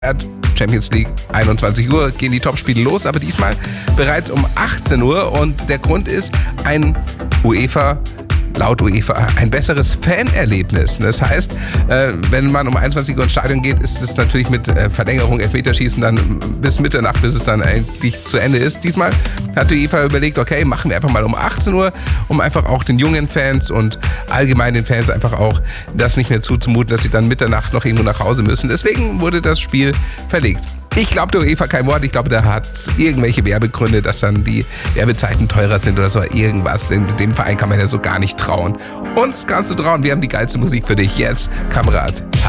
Champions League, 21 Uhr gehen die Topspiele los, aber diesmal bereits um 18 Uhr und der Grund ist laut UEFA ein besseres Fanerlebnis. Das heißt, wenn man um 21 Uhr ins Stadion geht, ist es natürlich mit Verlängerung, Elfmeterschießen dann bis Mitternacht, bis es dann eigentlich zu Ende ist. Diesmal hat die UEFA überlegt, okay, machen wir einfach mal um 18 Uhr, um einfach auch den jungen Fans und allgemein den Fans einfach auch das nicht mehr zuzumuten, dass sie dann Mitternacht noch irgendwo nach Hause müssen. Deswegen wurde das Spiel verlegt. Ich glaube der UEFA kein Wort. Ich glaube, da hat irgendwelche Werbegründe, dass dann die Werbezeiten teurer sind oder so irgendwas. Dem Verein kann man ja so gar nicht trauen. Uns kannst du trauen. Wir haben die geilste Musik für dich. Jetzt, Kamerad. Hi.